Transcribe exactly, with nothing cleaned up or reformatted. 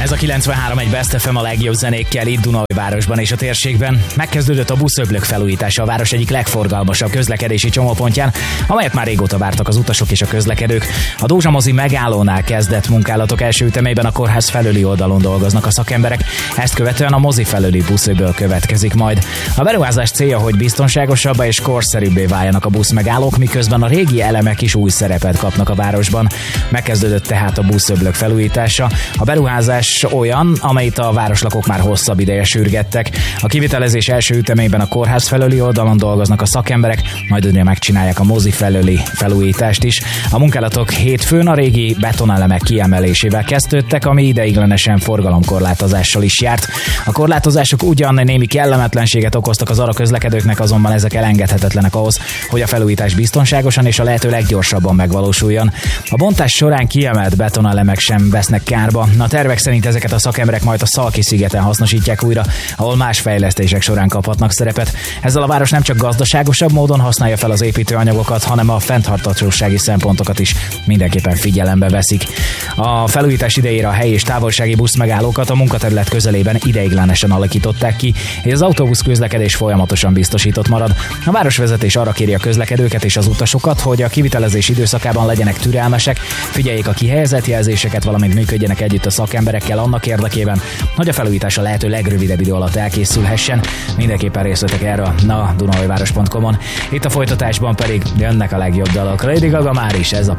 Ez a kilencvenhárom egy Best ef em a legjobb zenékkel itt Dunaújvárosban és a térségben. Megkezdődött a buszöblök felújítása a város egyik legforgalmasabb közlekedési csomópontján, amelyet már régóta vártak az utasok és a közlekedők. A Dózsa mozi megállónál kezdett munkálatok első ütemében a kórház felüli oldalon dolgoznak a szakemberek, ezt követően a mozi felüli buszöblök következik majd. A beruházás célja, hogy biztonságosabbá és korszerűbbé váljanak a buszmegállók, miközben a régi elemek is új szerepet kapnak a városban. Megkezdődött tehát a buszöblök felújítása. A beruházás olyan, amelyet a városlakók már hosszabb ideje sürgettek. A kivitelezés első ütemében a kórház felüli oldalon dolgoznak a szakemberek, majd ugye megcsinálják a mozi felüli felújítást is. A munkálatok hétfőn a régi betonelemek kiemelésével kezdődtek, ami ideiglenesen forgalomkorlátozással is járt. A korlátozások ugyan némi kellemetlenséget okoztak az arra közlekedőknek, azonban ezek elengedhetetlenek ahhoz, hogy a felújítás biztonságosan és a lehető leggyorsabban megvalósuljon. A bontás során kiemelt betonelemek sem vesznek kárba. A tervek szerint ezeket a szakemberek majd a Szalki-szigeten hasznosítják újra, ahol más fejlesztések során kaphatnak szerepet. Ezzel a város nem csak gazdaságosabb módon használja fel az építőanyagokat, hanem a fenntarthatósági szempontokat is mindenképpen figyelembe veszik. A felújítás idejére a helyi és távolsági buszmegállókat a munkaterület közelében ideiglenesen alakították ki, és az autóbusz közlekedés folyamatosan biztosított marad. A városvezetés arra kéri a közlekedőket és az utasokat, hogy a kivitelezés időszakában legyenek türelmesek, figyeljék a kihelyezett jelzéseket, valamint működjenek együtt a szakemberekkel annak érdekében, hogy a felújítás a lehető legrövidebb idő alatt elkészülhessen. Mindenképpen részletek erről a dunaújváros pont com-on. Itt a folytatásban pedig jönnek a legjobb dalok. Lady Gaga már is, ez a